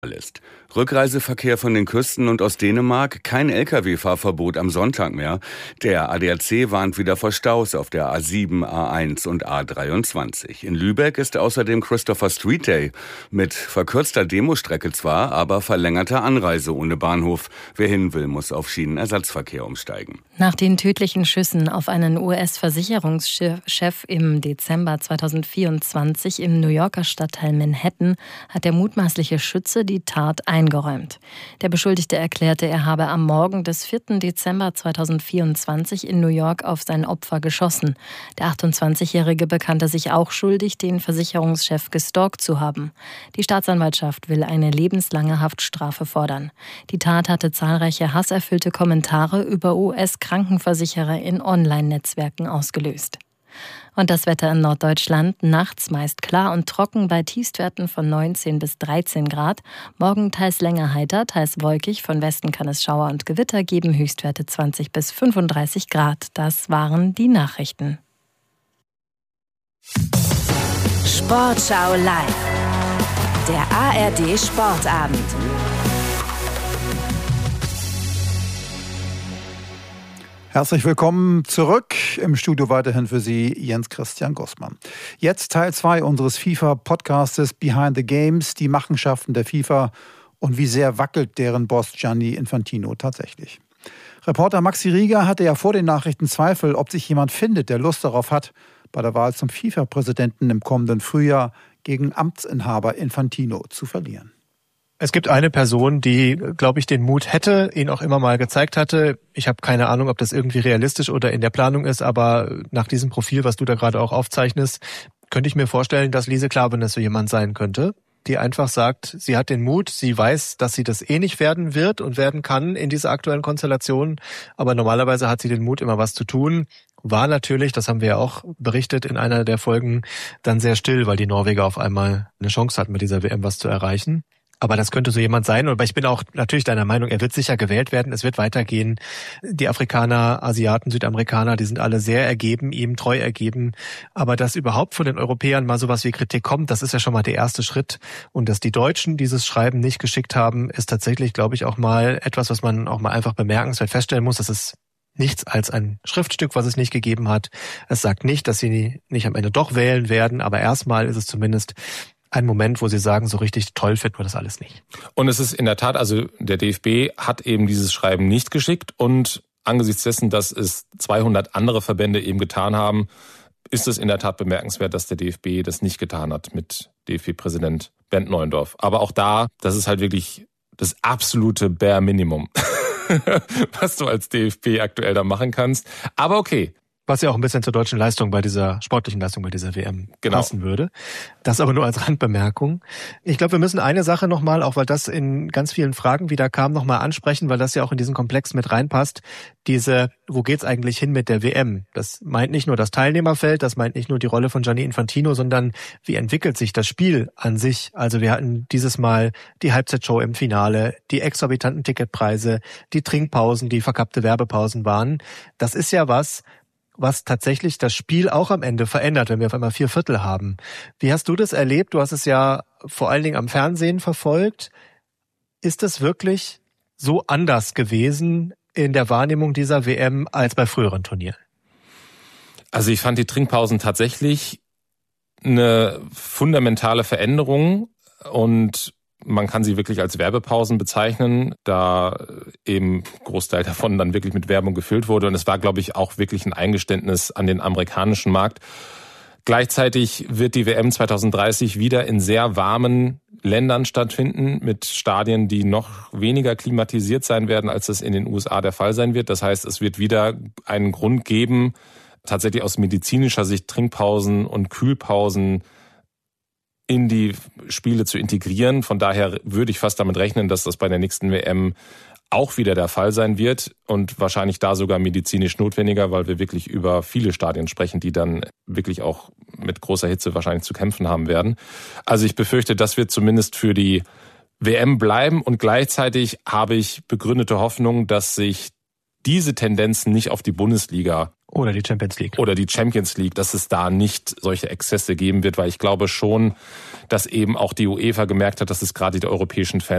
ist. Rückreiseverkehr von den Küsten und aus Dänemark, kein Lkw-Fahrverbot am Sonntag mehr. Der ADAC warnt wieder vor Staus auf der A7, A1 und A23. In Lübeck ist außerdem Christopher Street Day. Mit verkürzter Demostrecke zwar, aber verlängerter Anreise ohne Bahnhof. Wer hin will, muss auf Schienenersatzverkehr umsteigen. Nach den tödlichen Schüssen auf einen US-Versicherungschef im Dezember 2024 im New Yorker Stadtteil Manhattan hat der mutmaßliche Schütze die Tat eingeräumt. Der Beschuldigte erklärte, er habe am Morgen des 4. Dezember 2024 in New York auf sein Opfer geschossen. Der 28-Jährige bekannte sich auch schuldig, den Versicherungschef gestalkt zu haben. Die Staatsanwaltschaft will eine lebenslange Haftstrafe fordern. Die Tat hatte zahlreiche hasserfüllte Kommentare über US-Krankenversicherer in Online-Netzwerken ausgelöst. Und das Wetter in Norddeutschland, nachts meist klar und trocken bei Tiefstwerten von 19 bis 13 Grad. Morgen teils länger heiter, teils wolkig. Von Westen kann es Schauer und Gewitter geben, Höchstwerte 20 bis 35 Grad. Das waren die Nachrichten. Sportschau live. Der ARD Sportabend. Herzlich willkommen zurück. Im Studio weiterhin für Sie Jens Christian Gossmann. Jetzt Teil 2 unseres FIFA-Podcastes Behind the Games, die Machenschaften der FIFA und wie sehr wackelt deren Boss Gianni Infantino tatsächlich. Reporter Maxi Rieger hatte ja vor den Nachrichten Zweifel, ob sich jemand findet, der Lust darauf hat, bei der Wahl zum FIFA-Präsidenten im kommenden Frühjahr gegen Amtsinhaber Infantino zu verlieren. Es gibt eine Person, die, glaube ich, den Mut hätte, ihn auch immer mal gezeigt hatte. Ich habe keine Ahnung, ob das irgendwie realistisch oder in der Planung ist, aber nach diesem Profil, was du da gerade auch aufzeichnest, könnte ich mir vorstellen, dass Lise Klaveness so jemand sein könnte, die einfach sagt, sie hat den Mut, sie weiß, dass sie das eh nicht werden wird und werden kann in dieser aktuellen Konstellation, aber normalerweise hat sie den Mut, immer was zu tun. War natürlich, das haben wir ja auch berichtet in einer der Folgen, dann sehr still, weil die Norweger auf einmal eine Chance hatten, mit dieser WM was zu erreichen. Aber das könnte so jemand sein. Aber ich bin auch natürlich deiner Meinung, er wird sicher gewählt werden. Es wird weitergehen. Die Afrikaner, Asiaten, Südamerikaner, die sind alle sehr ergeben, ihm treu ergeben. Aber dass überhaupt von den Europäern mal sowas wie Kritik kommt, das ist ja schon mal der erste Schritt. Und dass die Deutschen dieses Schreiben nicht geschickt haben, ist tatsächlich, glaube ich, auch mal etwas, was man auch mal einfach bemerkenswert feststellen muss. Das ist nichts als ein Schriftstück, was es nicht gegeben hat. Es sagt nicht, dass sie nicht am Ende doch wählen werden. Aber erstmal ist es zumindest ein Moment, wo sie sagen, so richtig toll finden wir das alles nicht. Und es ist in der Tat, also der DFB hat eben dieses Schreiben nicht geschickt und angesichts dessen, dass es 200 andere Verbände eben getan haben, ist es in der Tat bemerkenswert, dass der DFB das nicht getan hat mit DFB-Präsident Bernd Neuendorf. Aber auch da, das ist halt wirklich das absolute Bare Minimum, was du als DFB aktuell da machen kannst. Aber okay. Was ja auch ein bisschen zur deutschen Leistung bei dieser sportlichen Leistung bei dieser WM passen würde. Das aber nur als Randbemerkung. Ich glaube, wir müssen eine Sache nochmal, auch weil das in ganz vielen Fragen wieder kam, nochmal ansprechen, weil das ja auch in diesen Komplex mit reinpasst. Wo geht's eigentlich hin mit der WM? Das meint nicht nur das Teilnehmerfeld, das meint nicht nur die Rolle von Gianni Infantino, sondern wie entwickelt sich das Spiel an sich? Also wir hatten dieses Mal die Halbzeitshow im Finale, die exorbitanten Ticketpreise, die Trinkpausen, die verkappte Werbepausen waren. Das ist ja was tatsächlich das Spiel auch am Ende verändert, wenn wir auf einmal 4/4 haben. Wie hast du das erlebt? Du hast es ja vor allen Dingen am Fernsehen verfolgt. Ist es wirklich so anders gewesen in der Wahrnehmung dieser WM als bei früheren Turnieren? Also ich fand die Trinkpausen tatsächlich eine fundamentale Veränderung und man kann sie wirklich als Werbepausen bezeichnen, da eben Großteil davon dann wirklich mit Werbung gefüllt wurde. Und es war, glaube ich, auch wirklich ein Eingeständnis an den amerikanischen Markt. Gleichzeitig wird die WM 2030 wieder in sehr warmen Ländern stattfinden, mit Stadien, die noch weniger klimatisiert sein werden, als es in den USA der Fall sein wird. Das heißt, es wird wieder einen Grund geben, tatsächlich aus medizinischer Sicht Trinkpausen und Kühlpausen in die Spiele zu integrieren. Von daher würde ich fast damit rechnen, dass das bei der nächsten WM auch wieder der Fall sein wird und wahrscheinlich da sogar medizinisch notwendiger, weil wir wirklich über viele Stadien sprechen, die dann wirklich auch mit großer Hitze wahrscheinlich zu kämpfen haben werden. Also ich befürchte, das wird zumindest für die WM bleiben und gleichzeitig habe ich begründete Hoffnung, dass sich diese Tendenzen nicht auf die Bundesliga Oder die Champions League. Oder die Champions League, dass es da nicht solche Exzesse geben wird, weil ich glaube schon, dass eben auch die UEFA gemerkt hat, dass es gerade die europäischen Fans